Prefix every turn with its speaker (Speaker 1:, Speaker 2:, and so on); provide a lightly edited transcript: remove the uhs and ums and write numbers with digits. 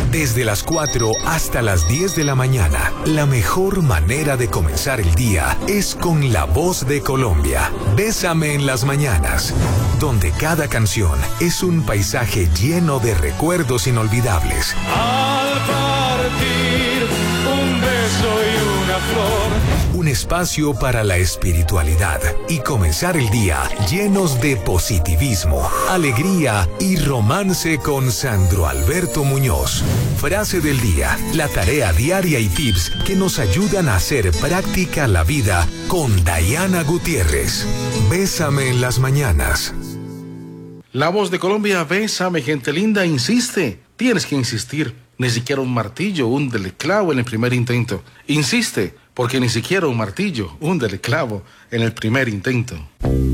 Speaker 1: Desde las 4 hasta las 10 de la mañana, la mejor manera de comenzar el día es con La Voz de Colombia. Bésame en las mañanas, donde cada canción es un paisaje lleno de recuerdos inolvidables.
Speaker 2: Al partir, un beso y una flor.
Speaker 1: Un espacio para la espiritualidad y comenzar el día llenos de positivismo, alegría y romance con Sandro Alberto Muñoz. Frase del día, la tarea diaria y tips que nos ayudan a hacer práctica la vida con Diana Gutiérrez. Bésame en las mañanas.
Speaker 3: La Voz de Colombia, bésame, gente linda, insiste. Tienes que insistir. Ni siquiera un martillo hunde el clavo en el primer intento. Insiste, porque ni siquiera un martillo hunde el clavo en el primer intento.